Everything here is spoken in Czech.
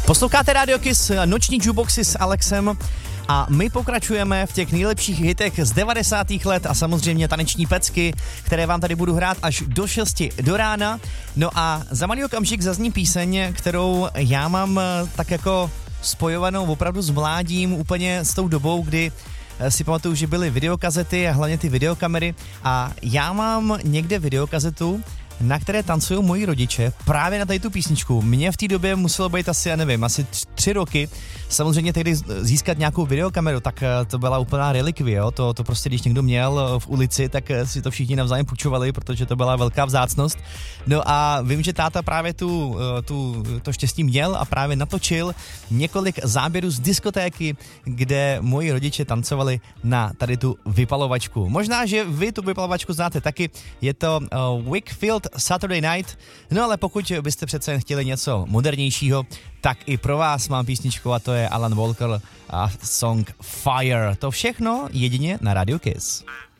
Posloucháte Radio Kiss, noční jukeboxy s Alexem a my pokračujeme v těch nejlepších hitech z 90. let a samozřejmě taneční pecky, které vám tady budu hrát až do 6 do rána. No a za malý okamžik zazní píseň, kterou já mám tak jako spojovanou opravdu s mládím, úplně s tou dobou, kdy si pamatuju, že byly videokazety a hlavně ty videokamery a já mám někde videokazetu, na které tancují moji rodiče právě na tady tu písničku. Mně v té době muselo být asi, já nevím, asi 3 roky. Samozřejmě tehdy získat nějakou videokameru, tak to byla úplná relikvie, jo? To prostě, když někdo měl v ulici, tak si to všichni navzájem půjčovali, protože to byla velká vzácnost. No a vím, že táta právě to štěstí měl a právě natočil několik záběrů z diskotéky, kde moji rodiče tancovali na tady tu vypalovačku. Možná, že vy tu vypalovačku znáte taky, je to Wakefield Saturday Night, no ale pokud byste přece jen chtěli něco modernějšího, tak i pro vás mám písničku a to je Alan Walker a song Fire. To všechno jedině na Radio Kiss.